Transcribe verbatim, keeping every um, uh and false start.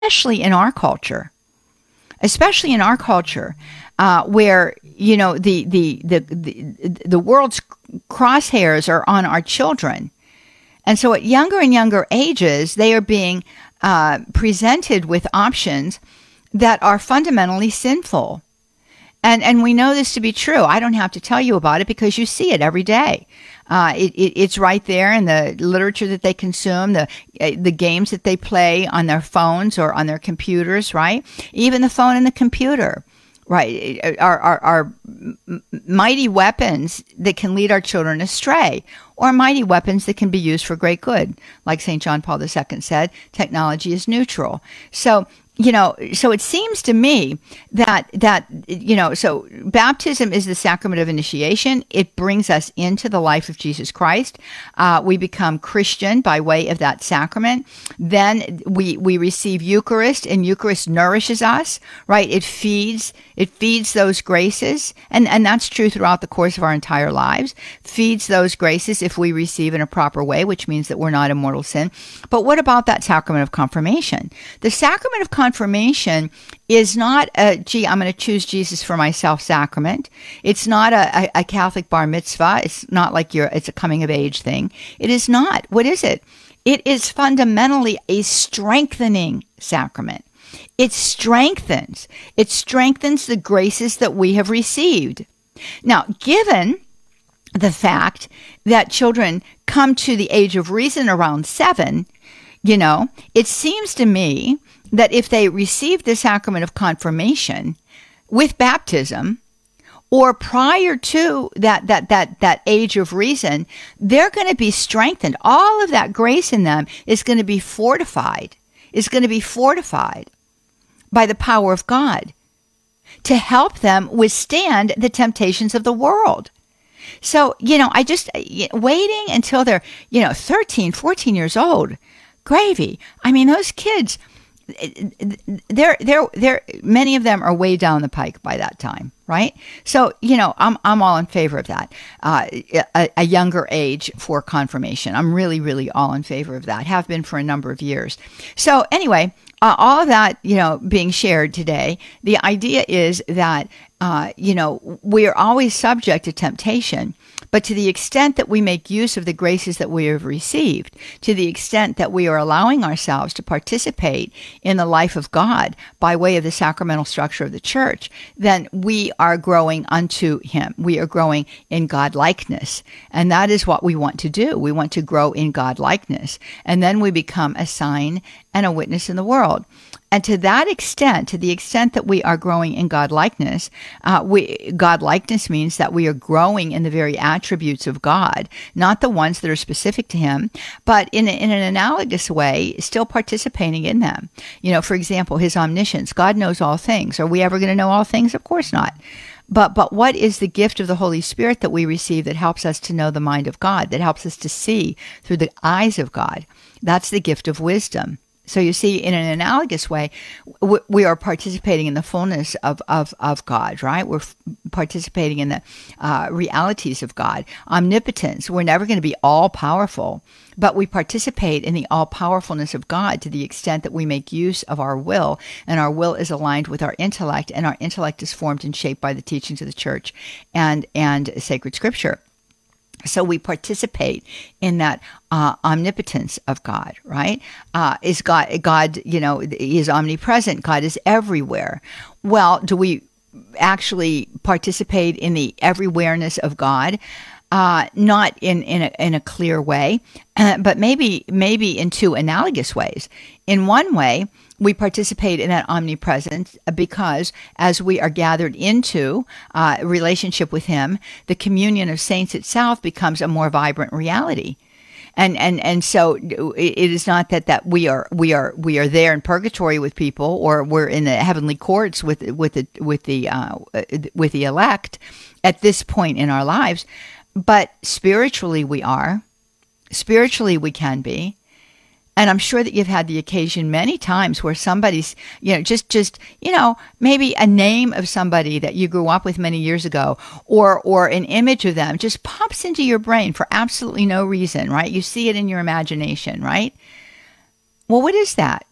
especially in our culture, especially in our culture, uh, where, you know, the, the, the, the, the world's crosshairs are on our children. And so at younger and younger ages, they are being uh, presented with options that are fundamentally sinful. And and we know this to be true. I don't have to tell you about it because you see it every day. Uh, it, it, it's right there in the literature that they consume, the the games that they play on their phones or on their computers, right? Even the phone and the computer, right, are, are, are mighty weapons that can lead our children astray, or mighty weapons that can be used for great good. Like Saint John Paul the Second said, technology is neutral. So, you know, so it seems to me that, that, you know, so baptism is the sacrament of initiation. It brings us into the life of Jesus Christ. Uh, we become Christian by way of that sacrament. Then we, we receive Eucharist, and Eucharist nourishes us, right? It feeds, it feeds those graces. And, and that's true throughout the course of our entire lives. Feeds those graces if we receive in a proper way, which means that we're not in mortal sin. But what about that sacrament of confirmation? The sacrament of confirmation is not a, gee, I'm going to choose Jesus for myself sacrament. It's not a, a, a Catholic bar mitzvah. It's not like you're, it's a coming of age thing. It is not. What is it? It is fundamentally a strengthening sacrament. It strengthens. It strengthens the graces that we have received. Now, given the fact that children come to the age of reason around seven, you know, it seems to me that if they receive the sacrament of confirmation with baptism, or prior to that that that that age of reason, they're going to be strengthened. All of that grace in them is going to be fortified, is going to be fortified by the power of God to help them withstand the temptations of the world. So, you know, I just, waiting until they're, you know, thirteen, fourteen years old, gravy. I mean, those kids, they're, they're, they're, many of them are way down the pike by that time, right? So, you know, I'm, I'm all in favor of that. Uh, a, a younger age for confirmation. I'm really, really all in favor of that. Have been for a number of years. So anyway, uh, all of that, you know, being shared today, the idea is that, uh, you know, we are always subject to temptation. But to the extent that we make use of the graces that we have received, to the extent that we are allowing ourselves to participate in the life of God by way of the sacramental structure of the church, then we are growing unto Him. We are growing in God-likeness. And that is what we want to do. We want to grow in God-likeness. And then we become a sign and a witness in the world. And to that extent, to the extent that we are growing in God-likeness, uh, we, God-likeness means that we are growing in the very attributes of God, not the ones that are specific to Him, but in, in an analogous way, still participating in them. You know, for example, His omniscience. God knows all things. Are we ever going to know all things? Of course not. But but what is the gift of the Holy Spirit that we receive that helps us to know the mind of God, that helps us to see through the eyes of God? That's the gift of wisdom. So you see, in an analogous way, we are participating in the fullness of, of, of God, right? We're f- participating in the uh, realities of God. Omnipotence, we're never going to be all-powerful, but we participate in the all-powerfulness of God to the extent that we make use of our will, and our will is aligned with our intellect, and our intellect is formed and shaped by the teachings of the church and, and sacred scripture. So we participate in that uh, omnipotence of God, right? Uh, is God, God, you know, is omnipresent. God is everywhere. Well, do we actually participate in the everywhereness of God? Uh, not in, in, a, in a clear way, uh, but maybe maybe in two analogous ways. In one way, we participate in that omnipresence because as we are gathered into uh, a relationship with Him, the communion of saints itself becomes a more vibrant reality. And and and so it is not that, that we are we are we are there in purgatory with people, or we're in the heavenly courts with with the with the uh, with the elect at this point in our lives, but spiritually we are. Spiritually we can be. And I'm sure that you've had the occasion many times where somebody's, you know, just, just, you know, maybe a name of somebody that you grew up with many years ago, or, or an image of them just pops into your brain for absolutely no reason, right? You see it in your imagination, right? Well, what is that?